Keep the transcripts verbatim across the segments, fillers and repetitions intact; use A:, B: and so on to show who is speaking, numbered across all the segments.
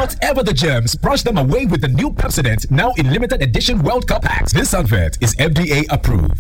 A: Whatever the germs, brush them away with the new Pepsodent, now in limited edition World Cup packs. This advert is F D A approved.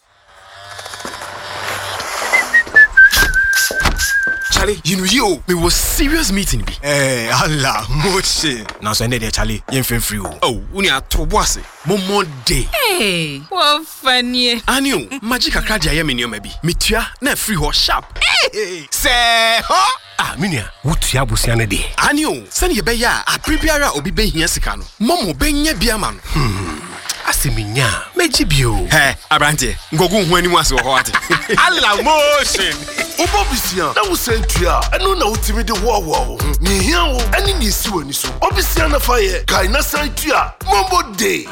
B: Charlie, you know you, we was serious meeting be.
C: Eh, Allah, moche.
B: Now so ended there, Charlie. You ain't free. Oh, we are to boss. Momo day.
D: Hey, what funny.
B: Anio, magic akadi ayemi ni omebi. Mitua na free ho sharp.
C: Hey, say ho.
B: Ah, minia, wutua busiane de. Anio, send ye be ya, a prebiara obi be hia sika no. Momo be nya bia ma no. Hmm. Asiminya, meji bio. He, abrante, ngogu hu ani mu ase ho ate.
C: Allah motion. Obobisia, na wo sentua, eno na utimi de wo wo. Ni hia wo, ani ni si wani so. Obisia na fa ye, kai na sentua, mombo day.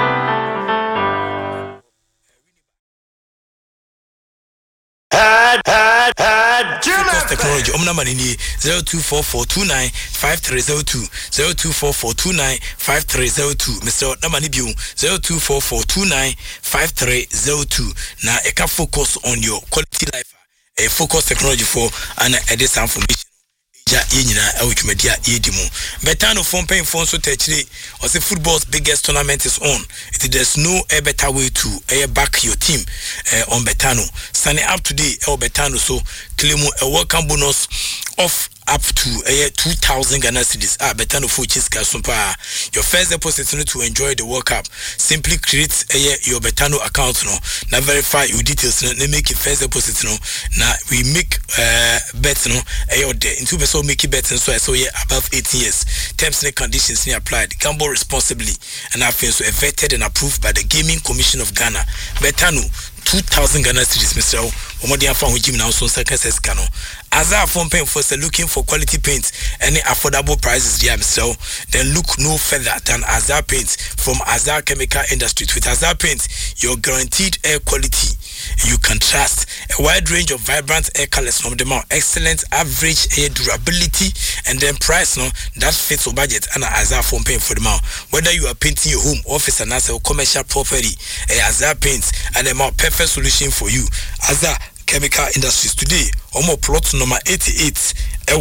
E: Had, had, had, Focus Technology. Omna manini zero two four four two nine five three zero two zero two four four two nine five three zero two. Mister Namanibiu zero two four four two nine five three zero two. Now, I can focus on your quality life. A Focus Technology for an edit information. Ja yenyina awutumedia yedimu betano phone paying phone so techly or the football's biggest tournament is on. It there's no a better way to uh, back your team uh, on Betano. Signing up today El Betano so claim a welcome bonus of up to uh, two thousand Ghana cedis. Ah, Betano for Chiska Sumpa. Your first deposit to enjoy the World Cup. Simply create uh, your Betano account no. Now verify your details no. Then make your first deposit no. Now we make uh, bets no. Uh, there into so make it better so I saw yeah above eighteen years. Terms and conditions ni applied. Gamble responsibly and I feel so vetted and approved by the Gaming Commission of Ghana. Betano two thousand Ghana cedis, Mister Omodia fan with Jim now so second says cano. As our phone paying for looking for quality paint, any affordable prices, dear Mister Then look no further than Azar Paints from Azar Chemical Industry. With Azar Paints, your guaranteed air quality you can trust. A wide range of vibrant air colors from them out. Excellent average air durability and then price no that fits your budget and Azar phone paying for them out. Whether you are painting your home, office and as a commercial property, a Azar Paints and a more perfect solution for you. Azar Chemical Industries today, Omo plot number eighty-eight